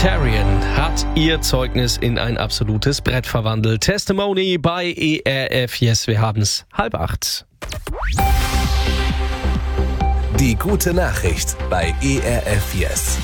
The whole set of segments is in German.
Libertarian hat ihr Zeugnis in ein absolutes Brett verwandelt. Testimony bei ERF Yes, wir haben's 7:30. Die gute Nachricht bei ERF Yes.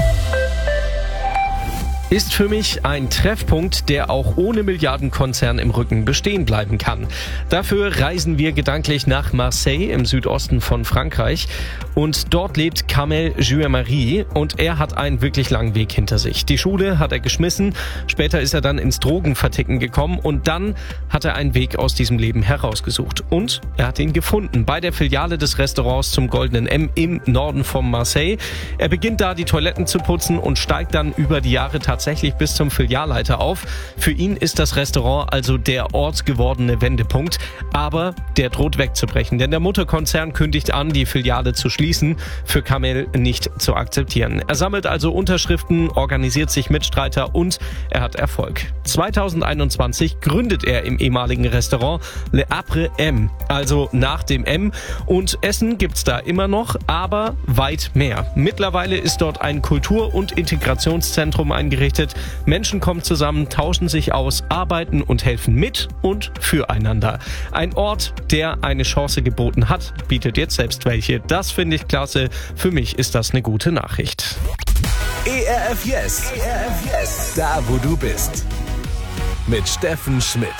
Ist für mich ein Treffpunkt, der auch ohne Milliardenkonzern im Rücken bestehen bleiben kann. Dafür reisen wir gedanklich nach Marseille im Südosten von Frankreich und dort lebt Kamel Juemari und er hat einen wirklich langen Weg hinter sich. Die Schule hat er geschmissen, später ist er dann ins Drogenverticken gekommen und dann hat er einen Weg aus diesem Leben herausgesucht und er hat ihn gefunden bei der Filiale des Restaurants zum Goldenen M im Norden von Marseille. Er beginnt da die Toiletten zu putzen und steigt dann über die Jahre tatsächlich bis zum Filialleiter auf. Für ihn ist das Restaurant also der Ort gewordene Wendepunkt, aber der droht wegzubrechen, denn der Mutterkonzern kündigt an, die Filiale zu schließen, für Kamel nicht zu akzeptieren. Er sammelt also Unterschriften, organisiert sich Mitstreiter und er hat Erfolg. 2021 gründet er im ehemaligen Restaurant Le Après M, also nach dem M, und Essen gibt's da immer noch, aber weit mehr. Mittlerweile ist dort ein Kultur- und Integrationszentrum eingerichtet. Menschen kommen zusammen, tauschen sich aus, arbeiten und helfen mit und füreinander. Ein Ort, der eine Chance geboten hat, bietet jetzt selbst welche. Das finde ich klasse. Für mich ist das eine gute Nachricht. ERF Yes. ERF Yes. Da, wo du bist. Mit Steffen Schmidt.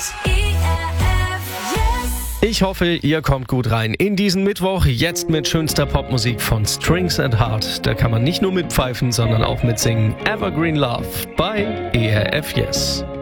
Ich hoffe, ihr kommt gut rein in diesen Mittwoch, jetzt mit schönster Popmusik von Strings and Heart. Da kann man nicht nur mitpfeifen, sondern auch mitsingen. Evergreen Love bei ERF Yes.